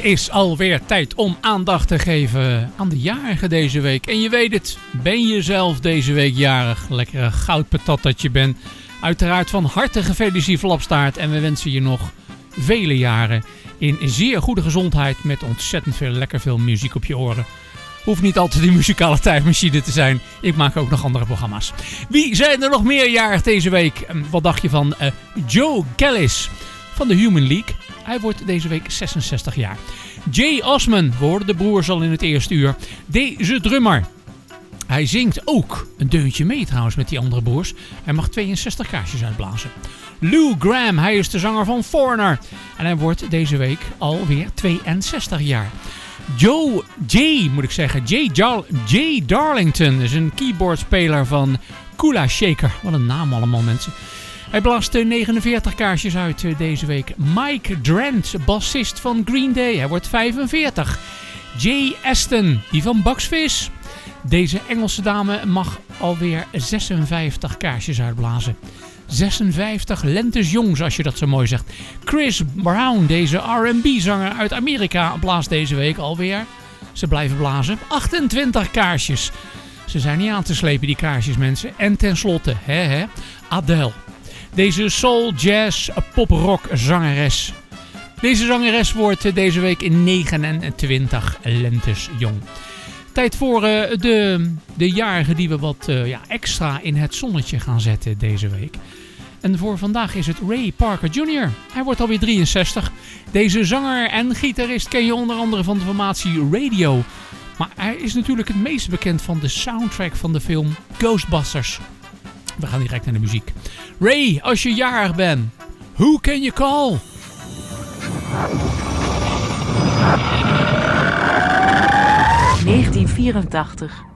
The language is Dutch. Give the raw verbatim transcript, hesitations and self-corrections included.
is alweer tijd om aandacht te geven aan de jarigen deze week. En je weet het, ben je zelf deze week jarig? Lekkere goudpatat dat je bent. Uiteraard van harte gefeliciteerd Flapstaart. En we wensen je nog vele jaren in zeer goede gezondheid met ontzettend veel lekker veel muziek op je oren. Hoeft niet altijd die muzikale tijdmachine te zijn. Ik maak ook nog andere programma's. Wie zijn er nog meer jarig deze week? Wat dacht je van uh, Joe Gillis van de Human League? Hij wordt deze week zesenzestig jaar. Jay Osman, we hoorden de broers al in het eerste uur. Deze drummer. Hij zingt ook een deuntje mee trouwens met die andere broers. Hij mag tweeënzestig kaarsjes uitblazen. Lou Gramm, hij is de zanger van Foreigner. En hij wordt deze week alweer tweeënzestig jaar. Joe, Jay moet ik zeggen, Jay, Jar- Jay Darlington is een keyboardspeler van Kula Shaker. Wat een naam allemaal mensen. Hij blaast negenenveertig kaarsjes uit deze week. Mike Drent, bassist van Green Day. Hij wordt vijfenveertig. Jay Aston, die van Bucks Fizz. Deze Engelse dame mag alweer zesenvijftig kaarsjes uitblazen. zesenvijftig lentes jong, zoals je dat zo mooi zegt. Chris Brown, deze R en B-zanger uit Amerika, blaast deze week alweer. Ze blijven blazen. achtentwintig kaarsjes. Ze zijn niet aan te slepen, die kaarsjes, mensen. En tenslotte, hè, hè, Adele. Deze soul, jazz, pop-rock zangeres. Deze zangeres wordt deze week in negenentwintig lentes jong. Tijd voor uh, de, de jarigen die we wat uh, ja, extra in het zonnetje gaan zetten deze week. En voor vandaag is het Ray Parker junior Hij wordt alweer drieënzestig. Deze zanger en gitarist ken je onder andere van de formatie Radio. Maar hij is natuurlijk het meest bekend van de soundtrack van de film Ghostbusters. We gaan direct naar de muziek. Ray, als je jarig bent, who can you call? negentien vierentachtig.